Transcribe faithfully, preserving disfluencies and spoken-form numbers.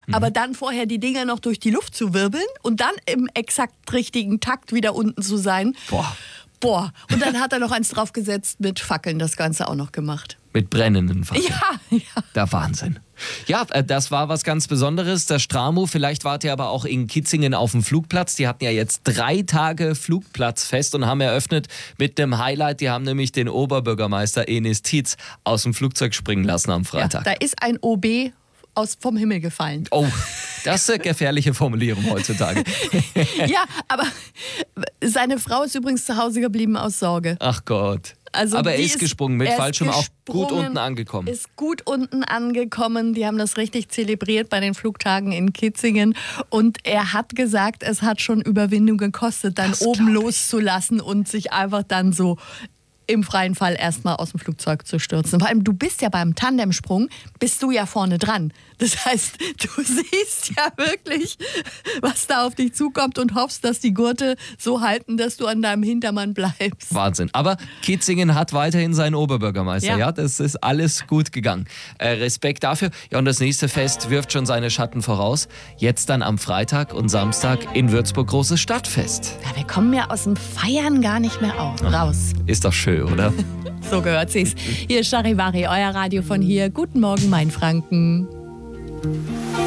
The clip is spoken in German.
mhm. aber dann vorher die Dinger noch durch die Luft zu wirbeln und dann im exakt richtigen Takt wieder unten zu sein. Boah. Boah. Und dann hat er noch eins draufgesetzt mit Fackeln, das Ganze auch noch gemacht. Mit brennenden Fackeln. Ja, ja. Der Wahnsinn. Ja, das war was ganz Besonderes. Der Stramo, vielleicht wart ihr aber auch in Kitzingen auf dem Flugplatz. Die hatten ja jetzt drei Tage Flugplatzfest und haben eröffnet mit einem Highlight. Die haben nämlich den Oberbürgermeister Enis Tietz aus dem Flugzeug springen lassen am Freitag. Ja, da ist ein O B aus vom Himmel gefallen. Oh, das ist eine gefährliche Formulierung heutzutage. Ja, aber seine Frau ist übrigens zu Hause geblieben aus Sorge. Ach Gott. Also aber er ist, ist gesprungen mit Fallschirm, auch gut gesprungen, unten angekommen. Ist gut unten angekommen. Die haben das richtig zelebriert bei den Flugtagen in Kitzingen. Und er hat gesagt, es hat schon Überwindung gekostet, dann Das oben glaub ich. loszulassen und sich einfach dann so im freien Fall erstmal aus dem Flugzeug zu stürzen. Vor allem, du bist ja beim Tandemsprung, bist du ja vorne dran. Das heißt, du siehst ja wirklich, was da auf dich zukommt und hoffst, dass die Gurte so halten, dass du an deinem Hintermann bleibst. Wahnsinn. Aber Kitzingen hat weiterhin seinen Oberbürgermeister. Ja, Ja. das ist alles gut gegangen. Äh, Respekt dafür. Ja, und das nächste Fest wirft schon seine Schatten voraus. Jetzt dann am Freitag und Samstag in Würzburg großes Stadtfest. Ja, wir kommen ja aus dem Feiern gar nicht mehr auf, raus. Ist doch schön, oder? So gehört sich's. Hier ist Charivari, euer Radio von hier. Guten Morgen, Mainfranken.